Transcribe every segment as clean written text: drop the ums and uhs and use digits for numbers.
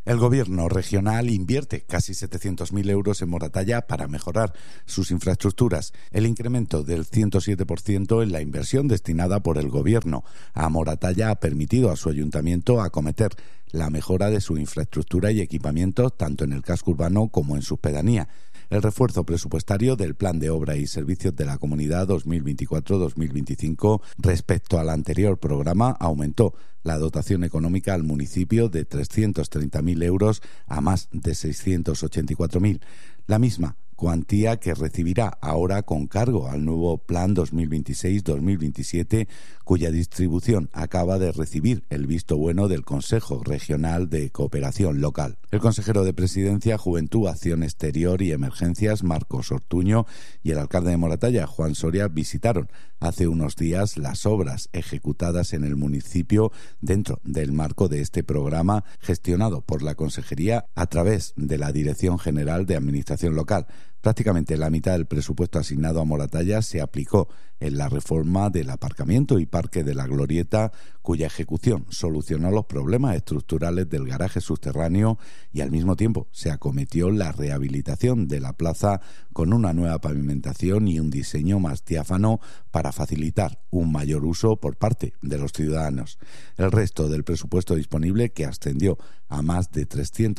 El gobierno regional invierte casi 700.000 euros en Moratalla para mejorar sus infraestructuras. El incremento del 107% en la inversión destinada por el gobierno a Moratalla ha permitido a su ayuntamiento acometer la mejora de su infraestructura y equipamientos tanto en el casco urbano como en sus pedanías. El refuerzo presupuestario del Plan de Obra y Servicios de la Comunidad 2024-2025 respecto al anterior programa aumentó la dotación económica al municipio de 330.000 euros a más de 684.000. La misma cuantía que recibirá ahora con cargo al nuevo Plan 2026-2027, cuya distribución acaba de recibir el visto bueno del Consejo Regional de Cooperación Local. El consejero de Presidencia, Juventud, Acción Exterior y Emergencias, Marcos Ortuño, y el alcalde de Moratalla, Juan Soria, visitaron hace unos días las obras ejecutadas en el municipio dentro del marco de este programa gestionado por la Consejería a través de la Dirección General de Administración Local. Prácticamente la mitad del presupuesto asignado a Moratalla se aplicó en la reforma del aparcamiento y parque de la Glorieta, cuya ejecución solucionó los problemas estructurales del garaje subterráneo y al mismo tiempo se acometió la rehabilitación de la plaza con una nueva pavimentación y un diseño más diáfano para facilitar un mayor uso por parte de los ciudadanos. El resto del presupuesto disponible, que ascendió a más de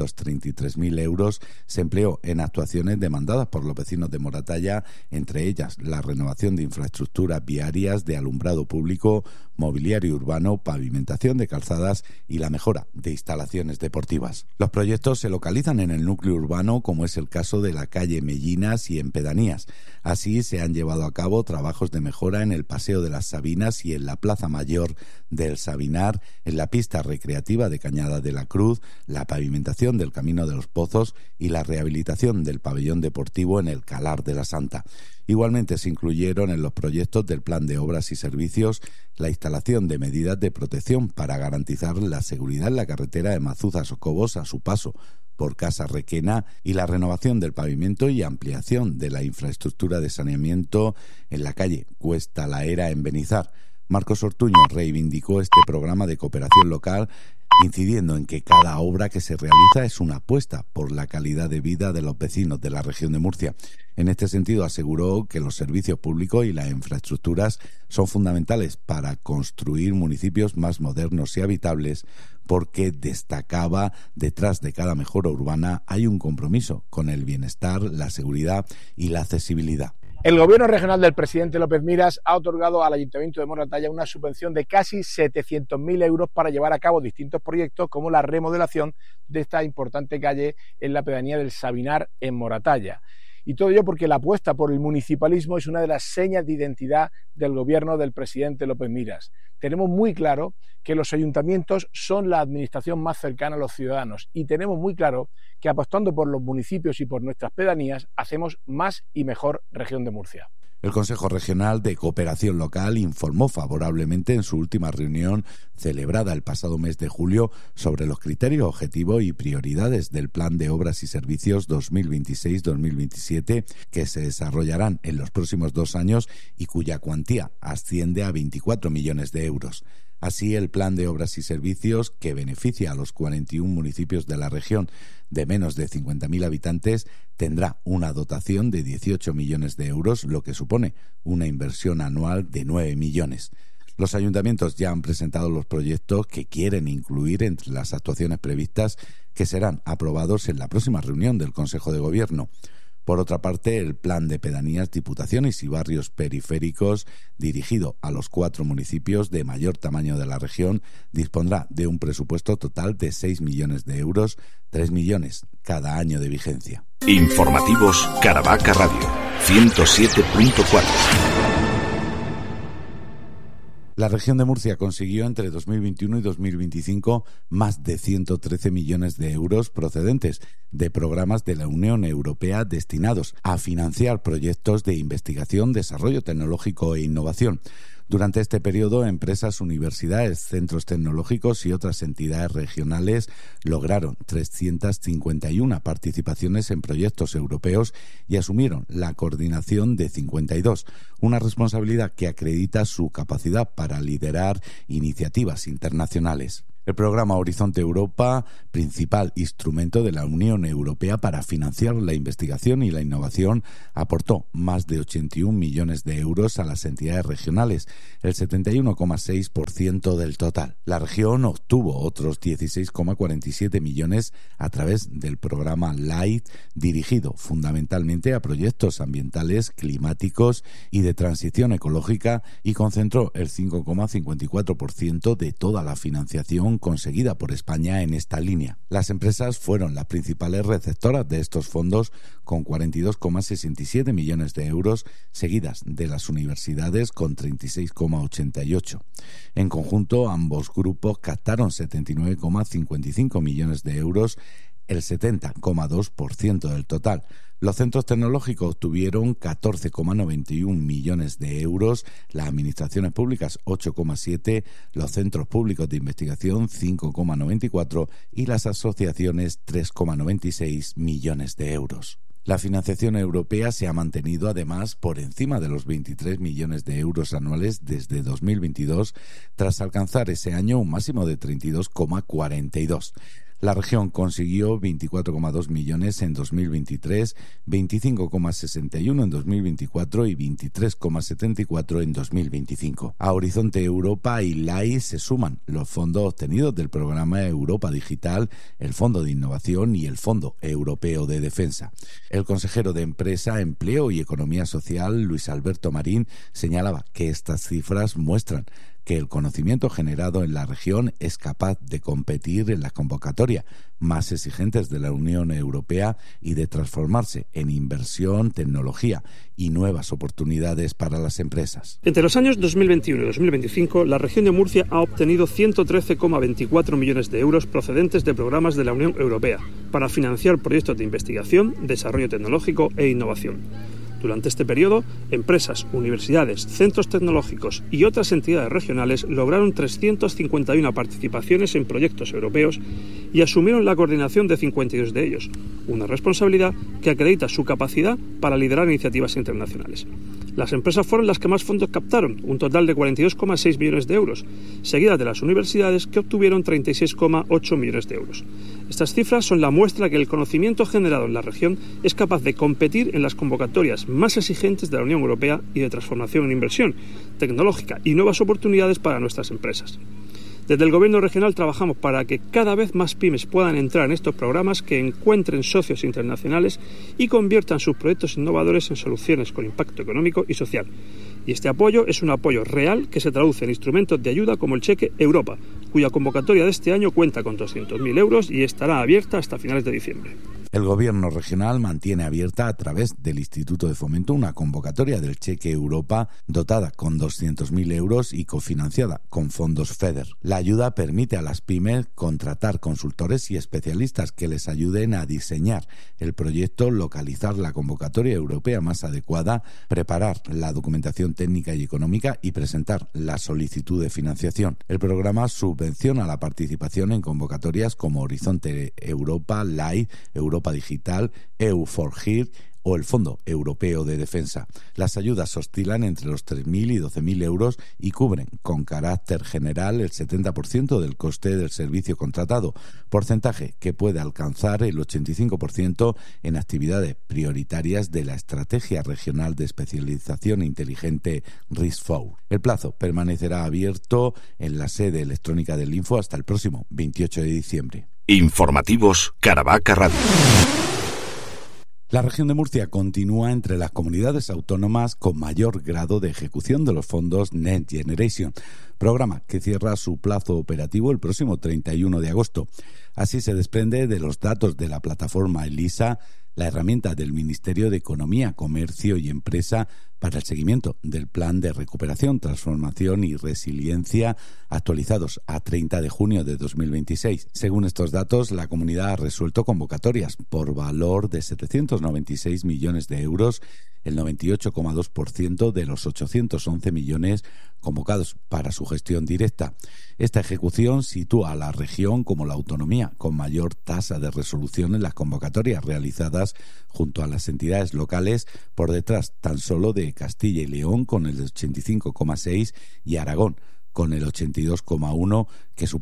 333.000 euros, se empleó en actuaciones demandadas por los vecinos de Moratalla, entre ellas la renovación de infraestructuras viarias, de alumbrado público, mobiliario urbano, pavimentación de calzadas y la mejora de instalaciones deportivas. Los proyectos se localizan en el núcleo urbano, como es el caso de la calle Mellinas y en pedanías. Así se han llevado a cabo trabajos de mejora en el Paseo de las Sabinas y en la Plaza Mayor del Sabinar, en la pista recreativa de Cañada de la Cruz, la pavimentación del Camino de los Pozos y la rehabilitación del pabellón deportivo en el Calar de la Santa. Igualmente se incluyeron en los proyectos del Plan de Obras y Servicios la instalación de medidas de protección para garantizar la seguridad en la carretera de Mazuza-Socobos a su paso por Casa Requena y la renovación del pavimento y ampliación de la infraestructura de saneamiento en la calle Cuesta La Era en Benizar. Marcos Ortuño reivindicó este programa de cooperación local, incidiendo en que cada obra que se realiza es una apuesta por la calidad de vida de los vecinos de la región de Murcia. En este sentido, aseguró que los servicios públicos y las infraestructuras son fundamentales para construir municipios más modernos y habitables, porque destacaba, detrás de cada mejora urbana hay un compromiso con el bienestar, la seguridad y la accesibilidad. El Gobierno regional del presidente López Miras ha otorgado al Ayuntamiento de Moratalla una subvención de casi 700.000 euros para llevar a cabo distintos proyectos como la remodelación de esta importante calle en la pedanía del Sabinar en Moratalla. Y todo ello porque la apuesta por el municipalismo es una de las señas de identidad del Gobierno del presidente López Miras. Tenemos muy claro que los ayuntamientos son la administración más cercana a los ciudadanos y tenemos muy claro que apostando por los municipios y por nuestras pedanías hacemos más y mejor región de Murcia. El Consejo Regional de Cooperación Local informó favorablemente en su última reunión celebrada el pasado mes de julio sobre los criterios, objetivos y prioridades del Plan de Obras y Servicios 2026-2027 que se desarrollarán en los próximos 2 años y cuya cuantía asciende a 24 millones de euros. Así, el Plan de Obras y Servicios, que beneficia a los 41 municipios de la región de menos de 50.000 habitantes, tendrá una dotación de 18 millones de euros, lo que supone una inversión anual de 9 millones. Los ayuntamientos ya han presentado los proyectos que quieren incluir entre las actuaciones previstas, que serán aprobados en la próxima reunión del Consejo de Gobierno. Por otra parte, el Plan de Pedanías, Diputaciones y Barrios Periféricos, dirigido a los 4 municipios de mayor tamaño de la región, dispondrá de un presupuesto total de 6 millones de euros, 3 millones cada año de vigencia. Informativos Caravaca Radio, 107.4. La región de Murcia consiguió entre 2021 y 2025 más de 113 millones de euros procedentes de programas de la Unión Europea destinados a financiar proyectos de investigación, desarrollo tecnológico e innovación. Durante este periodo, empresas, universidades, centros tecnológicos y otras entidades regionales lograron 351 participaciones en proyectos europeos y asumieron la coordinación de 52, una responsabilidad que acredita su capacidad para liderar iniciativas internacionales. El programa Horizonte Europa, principal instrumento de la Unión Europea para financiar la investigación y la innovación, aportó más de 81 millones de euros a las entidades regionales, el 71,6% del total. La región obtuvo otros 16,47 millones a través del programa LIFE, dirigido fundamentalmente a proyectos ambientales, climáticos y de transición ecológica, y concentró el 5,54% de toda la financiación conseguida por España en esta línea. Las empresas fueron las principales receptoras de estos fondos, con 42,67 millones de euros, seguidas de las universidades con 36,88. En conjunto, ambos grupos captaron 79,55 millones de euros, el 70,2% del total. Los centros tecnológicos obtuvieron 14,91 millones de euros, las administraciones públicas 8,7, los centros públicos de investigación 5,94 y las asociaciones 3,96 millones de euros. La financiación europea se ha mantenido además por encima de los 23 millones de euros anuales desde 2022, tras alcanzar ese año un máximo de 32,42. La región consiguió 24,2 millones en 2023, 25,61 en 2024 y 23,74 en 2025. A Horizonte Europa y LIFE se suman los fondos obtenidos del programa Europa Digital, el Fondo de Innovación y el Fondo Europeo de Defensa. El consejero de Empresa, Empleo y Economía Social, Luis Alberto Marín, señalaba que estas cifras muestran que el conocimiento generado en la región es capaz de competir en las convocatorias más exigentes de la Unión Europea y de transformarse en inversión, tecnología y nuevas oportunidades para las empresas. Entre los años 2021 y 2025, la región de Murcia ha obtenido 113,24 millones de euros procedentes de programas de la Unión Europea para financiar proyectos de investigación, desarrollo tecnológico e innovación. Durante este periodo, empresas, universidades, centros tecnológicos y otras entidades regionales lograron 351 participaciones en proyectos europeos y asumieron la coordinación de 52 de ellos, una responsabilidad que acredita su capacidad para liderar iniciativas internacionales. Las empresas fueron las que más fondos captaron, un total de 42,6 millones de euros, seguidas de las universidades, que obtuvieron 36,8 millones de euros. Estas cifras son la muestra que el conocimiento generado en la región es capaz de competir en las convocatorias más exigentes de la Unión Europea y de transformación en inversión tecnológica y nuevas oportunidades para nuestras empresas. Desde el Gobierno regional trabajamos para que cada vez más pymes puedan entrar en estos programas, que encuentren socios internacionales y conviertan sus proyectos innovadores en soluciones con impacto económico y social. Y este apoyo es un apoyo real que se traduce en instrumentos de ayuda como el Cheque Europa, cuya convocatoria de este año cuenta con 200.000 euros y estará abierta hasta finales de diciembre. El Gobierno regional mantiene abierta a través del Instituto de Fomento una convocatoria del Cheque Europa dotada con 200.000 euros y cofinanciada con fondos FEDER. La ayuda permite a las pymes contratar consultores y especialistas que les ayuden a diseñar el proyecto, localizar la convocatoria europea más adecuada, preparar la documentación técnica y económica y presentar la solicitud de financiación. El programa subvenciona la participación en convocatorias como Horizonte Europa, LIFE, Europa Digital, EU4HEAR o el Fondo Europeo de Defensa. Las ayudas oscilan entre los 3.000 y 12.000 euros y cubren con carácter general el 70% del coste del servicio contratado, porcentaje que puede alcanzar el 85% en actividades prioritarias de la Estrategia Regional de Especialización Inteligente RISC-4. El plazo permanecerá abierto en la sede electrónica del Info hasta el próximo 28 de diciembre. Informativos Caravaca Radio. La región de Murcia continúa entre las comunidades autónomas con mayor grado de ejecución de los fondos Next Generation, programa que cierra su plazo operativo el próximo 31 de agosto. Así se desprende de los datos de la plataforma ELISA, la herramienta del Ministerio de Economía, Comercio y Empresa para el seguimiento del Plan de Recuperación, Transformación y Resiliencia, actualizados a 30 de junio de 2026. Según estos datos, la comunidad ha resuelto convocatorias por valor de 796 millones de euros, el 98,2% de los 811 millones convocados para su gestión directa. Esta ejecución sitúa a la región como la autonomía con mayor tasa de resolución en las convocatorias realizadas junto a las entidades locales, por detrás tan solo de Castilla y León con el 85,6% y Aragón con el 82,1%, que superan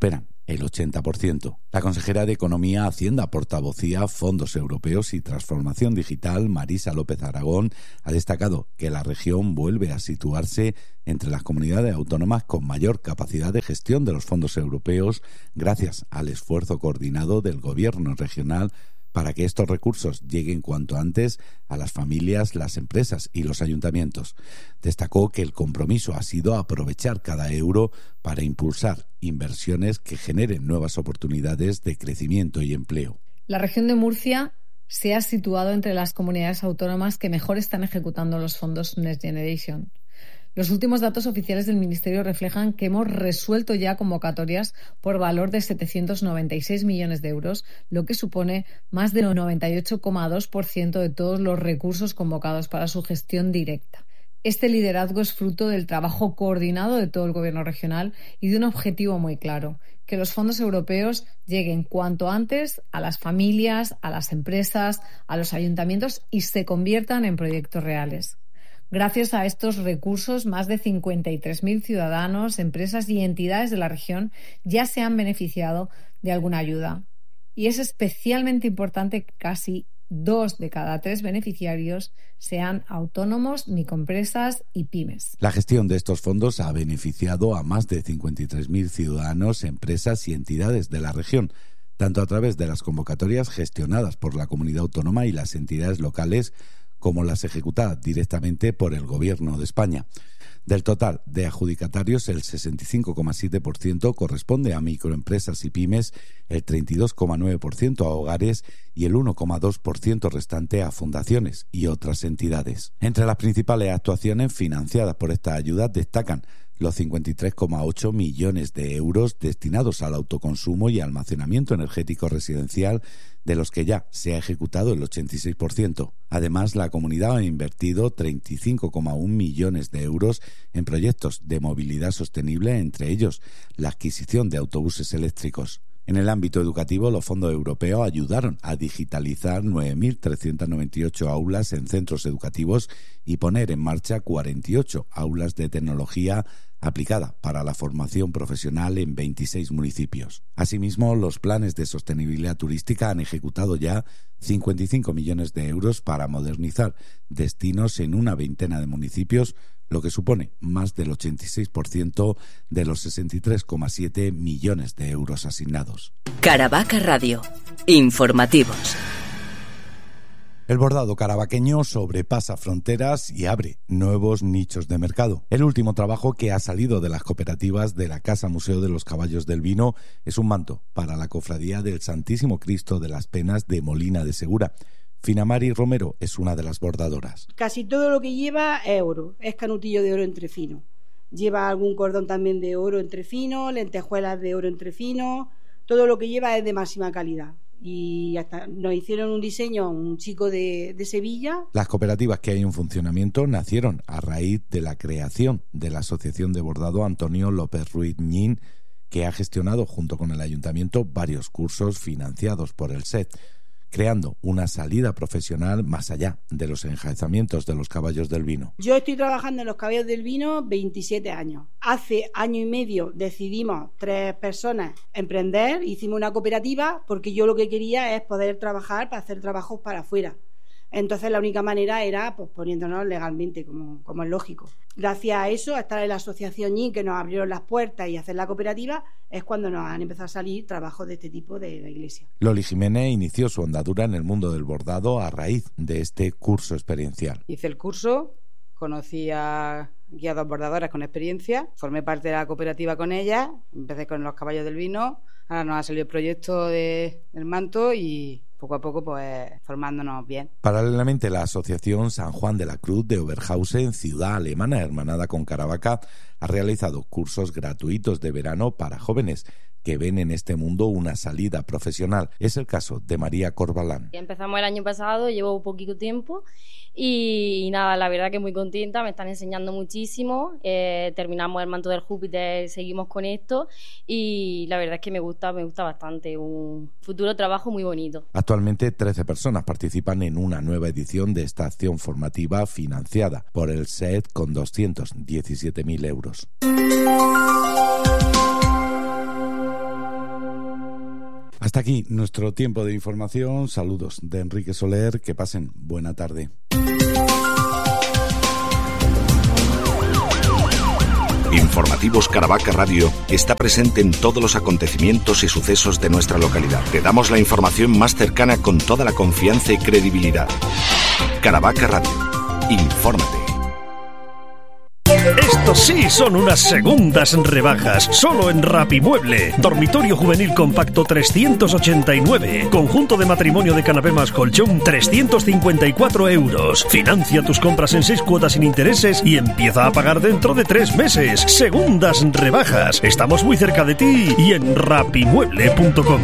el 80%. La consejera de Economía, Hacienda, Portavocía, Fondos Europeos y Transformación Digital, Marisa López Aragón, ha destacado que la región vuelve a situarse entre las comunidades autónomas con mayor capacidad de gestión de los fondos europeos gracias al esfuerzo coordinado del Gobierno regional para que estos recursos lleguen cuanto antes a las familias, las empresas y los ayuntamientos. Destacó que el compromiso ha sido aprovechar cada euro para impulsar inversiones que generen nuevas oportunidades de crecimiento y empleo. La región de Murcia se ha situado entre las comunidades autónomas que mejor están ejecutando los fondos Next Generation. Los últimos datos oficiales del Ministerio reflejan que hemos resuelto ya convocatorias por valor de 796 millones de euros, lo que supone más del 98,2% de todos los recursos convocados para su gestión directa. Este liderazgo es fruto del trabajo coordinado de todo el Gobierno regional y de un objetivo muy claro: que los fondos europeos lleguen cuanto antes a las familias, a las empresas, a los ayuntamientos y se conviertan en proyectos reales. Gracias a estos recursos, más de 53.000 ciudadanos, empresas y entidades de la región ya se han beneficiado de alguna ayuda. Y es especialmente importante que casi 2 de cada 3 beneficiarios sean autónomos, microempresas y pymes. La gestión de estos fondos ha beneficiado a más de 53.000 ciudadanos, empresas y entidades de la región, tanto a través de las convocatorias gestionadas por la comunidad autónoma y las entidades locales, como las ejecutadas directamente por el Gobierno de España. Del total de adjudicatarios, el 65,7% corresponde a microempresas y pymes, el 32,9% a hogares y el 1,2% restante a fundaciones y otras entidades. Entre las principales actuaciones financiadas por esta ayuda destacan los 53,8 millones de euros destinados al autoconsumo y almacenamiento energético residencial, de los que ya se ha ejecutado el 86%. Además, la comunidad ha invertido 35,1 millones de euros en proyectos de movilidad sostenible, entre ellos la adquisición de autobuses eléctricos. En el ámbito educativo, los fondos europeos ayudaron a digitalizar 9.398 aulas en centros educativos y poner en marcha 48 aulas de tecnología aplicada para la formación profesional en 26 municipios. Asimismo, los planes de sostenibilidad turística han ejecutado ya 55 millones de euros para modernizar destinos en una veintena de municipios, lo que supone más del 86% de los 63,7 millones de euros asignados. Caravaca Radio. Informativos. El bordado carabaqueño sobrepasa fronteras y abre nuevos nichos de mercado. El último trabajo que ha salido de las cooperativas de la Casa Museo de los Caballos del Vino es un manto para la Cofradía del Santísimo Cristo de las Penas de Molina de Segura. Finamari Romero es una de las bordadoras. Casi todo lo que lleva es oro, es canutillo de oro entrefino. Lleva algún cordón también de oro entrefino, lentejuelas de oro entrefino, todo lo que lleva es de máxima calidad. Y hasta nos hicieron un diseño un chico de Sevilla. Las cooperativas que hay en funcionamiento nacieron a raíz de la creación de la Asociación de Bordado Antonio López Ruiz Ñín, que ha gestionado junto con el Ayuntamiento varios cursos financiados por el SED, creando una salida profesional más allá de los enjaezamientos de los caballos del vino. Yo estoy trabajando en los caballos del vino 27 años. Hace año y medio decidimos 3 personas emprender, hicimos una cooperativa porque yo lo que quería es poder trabajar para hacer trabajos para afuera. Entonces la única manera era pues poniéndonos legalmente, como es lógico. Gracias a eso, a estar en la asociación ñi, que nos abrieron las puertas, y hacer la cooperativa, es cuando nos han empezado a salir trabajos de este tipo de la iglesia. Loli Jiménez inició su andadura en el mundo del bordado a raíz de este curso experiencial. Hice el curso, conocí a guiadas bordadoras con experiencia, formé parte de la cooperativa con ellas, empecé con los caballos del vino, ahora nos ha salido el proyecto del manto y poco a poco pues formándonos bien. Paralelamente, la Asociación San Juan de la Cruz de Oberhausen, ciudad alemana hermanada con Caravaca, ha realizado cursos gratuitos de verano para jóvenes que ven en este mundo una salida profesional. Es el caso de María Corbalán. Empezamos el año pasado, llevo poquito tiempo y nada, la verdad que muy contenta, me están enseñando muchísimo, terminamos el manto del Júpiter, seguimos con esto y la verdad es que me gusta bastante, un futuro trabajo muy bonito. Actualmente 13 personas participan en una nueva edición de esta acción formativa financiada por el SED con 217.000 euros. Hasta aquí nuestro tiempo de información. Saludos de Enrique Soler. Que pasen buena tarde. Informativos Caravaca Radio está presente en todos los acontecimientos y sucesos de nuestra localidad. Te damos la información más cercana con toda la confianza y credibilidad. Caravaca Radio. Infórmate. Estos sí son unas segundas rebajas, solo en Rapimueble. Dormitorio juvenil compacto 389. Conjunto de matrimonio de canapé más colchón 354 euros. Financia tus compras en 6 cuotas sin intereses y empieza a pagar dentro de 3 meses. Segundas rebajas. Estamos muy cerca de ti y en rapimueble.com.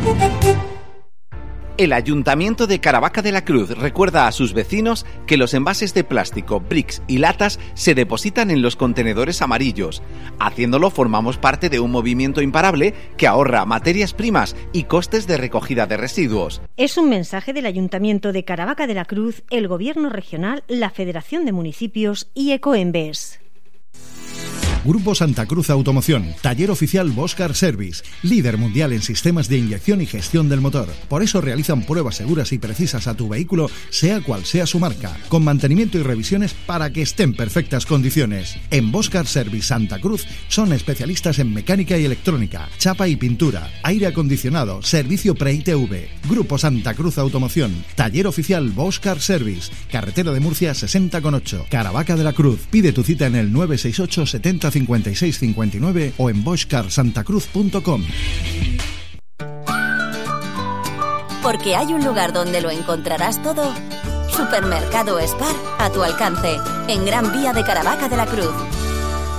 El Ayuntamiento de Caravaca de la Cruz recuerda a sus vecinos que los envases de plástico, bricks y latas se depositan en los contenedores amarillos. Haciéndolo formamos parte de un movimiento imparable que ahorra materias primas y costes de recogida de residuos. Es un mensaje del Ayuntamiento de Caravaca de la Cruz, el Gobierno Regional, la Federación de Municipios y Ecoembes. Grupo Santa Cruz Automoción, taller oficial Bosch Car Service, líder mundial en sistemas de inyección y gestión del motor. Por eso realizan pruebas seguras y precisas a tu vehículo, sea cual sea su marca, con mantenimiento y revisiones para que esté en perfectas condiciones. En Bosch Car Service Santa Cruz son especialistas en mecánica y electrónica, chapa y pintura, aire acondicionado, servicio pre-ITV. Grupo Santa Cruz Automoción, taller oficial Bosch Car Service, carretera de Murcia 60,8, Caravaca de la Cruz. Pide tu cita en el 968 70 56 59 o en boschcarsantacruz.com. Porque hay un lugar donde lo encontrarás todo. Supermercado Spar, a tu alcance, en Gran Vía de Caravaca de la Cruz.